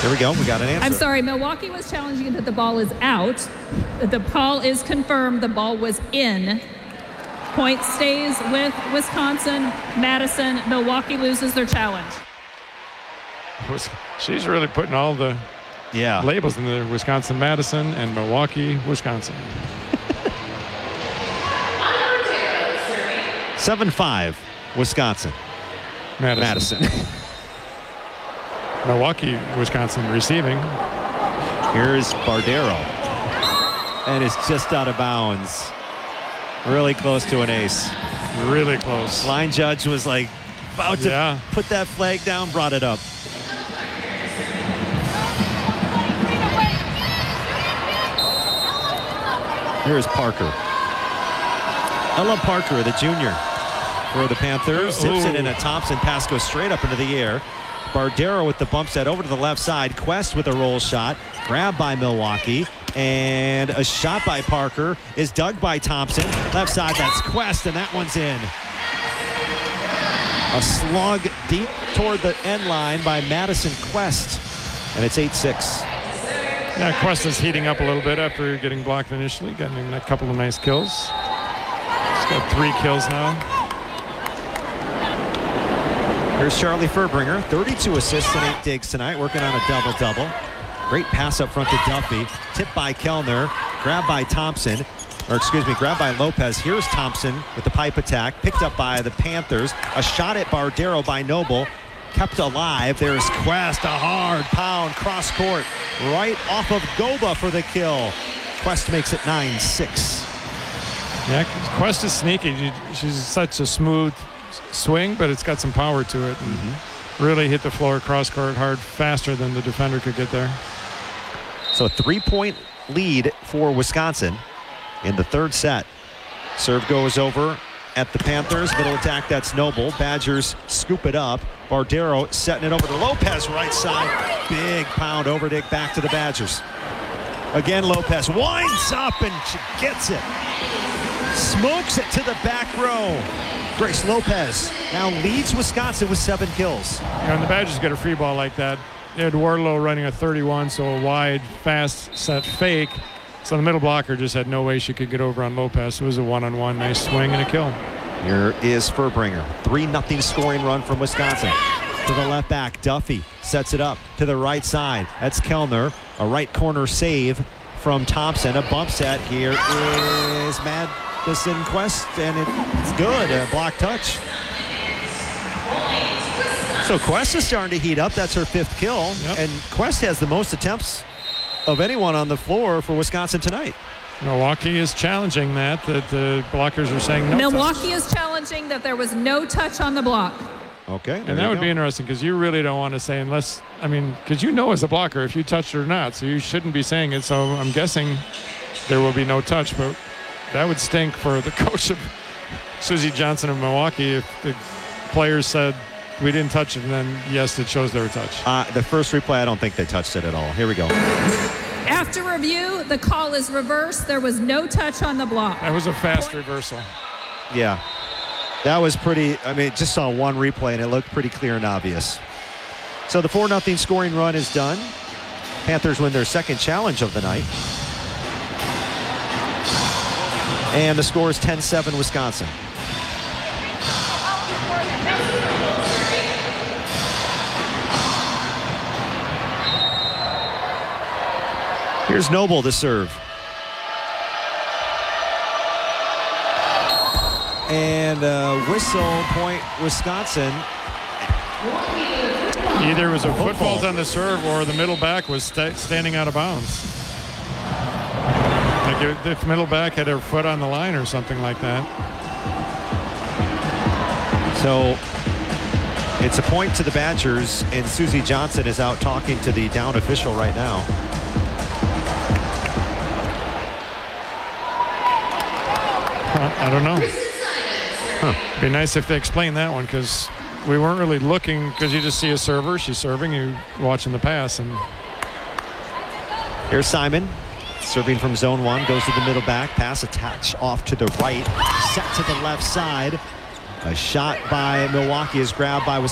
Here we go. We got an answer. I'm sorry. Milwaukee was challenging that the ball is out. The call is confirmed. The ball was in. Point stays with Wisconsin. Madison. Milwaukee loses their challenge. She's really putting all the labels in the Wisconsin Madison and Milwaukee Wisconsin. 7-5 Wisconsin. Madison. Milwaukee Wisconsin receiving. Here's Bardero. And it's just out of bounds. Really close to an ace. Really close. Line judge was like about to put that flag down, brought it up. Here's Parker. Ella Parker, the junior for the Panthers. Zips it in a Thompson pass, goes straight up into the air. Bardero with the bump set over to the left side. Quest with a roll shot. Grabbed by Milwaukee. And a shot by Parker is dug by Thompson. Left side, that's Quest, and that one's in. A slug deep toward the end line by Madison Quest. And it's 8-6. Yeah, Quest is heating up a little bit after getting blocked initially. Getting a couple of nice kills. He's got 3 kills now. Here's Charlie Furbringer, 32 assists and 8 digs tonight, working on a double-double. Great pass up front to Duffy. Tipped by Kellner. Grabbed by Thompson. Grabbed by Lopez. Here's Thompson with the pipe attack. Picked up by the Panthers. A shot at Bardero by Noble. Kept alive. There's Quest. A hard pound cross court. Right off of Goba for the kill. Quest makes it 9-6. Yeah, Quest is sneaky. She's such a smooth swing, but it's got some power to it. And really hit the floor cross court hard, faster than the defender could get there. So a 3-point lead for Wisconsin in the third set. Serve goes over at the Panthers. Middle attack, that's Noble. Badgers scoop it up. Bardero setting it over to Lopez, right side. Big pound overdig back to the Badgers. Again, Lopez winds up and she gets it. Smokes it to the back row. Grace Lopez now leads Wisconsin with 7 kills. When the Badgers get a free ball like that, they had Wardlow running a 31, so a wide, fast set fake. So the middle blocker just had no way she could get over on Lopez. It was a one-on-one, nice swing and a kill. Here is Furbringer. 3-0 scoring run from Wisconsin. To the left back, Duffy sets it up to the right side. That's Kellner. A right corner save from Thompson. A bump set. Here is Madison Quest, and it's good. A block touch. So Quest is starting to heat up. That's her 5th kill. Yep. And Quest has the most attempts of anyone on the floor for Wisconsin tonight. Milwaukee is challenging that the blockers are saying no Milwaukee touch. is challenging that there was no touch on the block. Okay. And that would be interesting because you really don't want to say unless, because you know as a blocker if you touched it or not, so you shouldn't be saying it. So I'm guessing there will be no touch, but that would stink for the coach of Susie Johnson of Milwaukee if the players said we didn't touch it, and then, yes, it shows there a touch. The first replay, I don't think they touched it at all. Here we go. After review, the call is reversed. There was no touch on the block. That was a fast reversal. Yeah. That was pretty, just saw one replay, and it looked pretty clear and obvious. So the 4-0 scoring run is done. Panthers win their second challenge of the night. And the score is 10-7 Wisconsin. Here's Noble to serve. And whistle point Wisconsin. Either it was a foot fault on the serve or the middle back was standing out of bounds. Like if middle back had her foot on the line or something like that. So it's a point to the Badgers, and Susie Johnson is out talking to the down official right now. I don't know. Be nice if they explained that one because we weren't really looking because you just see a server, she's serving, you're watching the pass. And here's Simon serving from zone 1, goes to the middle back, pass attach off to the right, set to the left side. A shot by Milwaukee is grabbed by Wisconsin.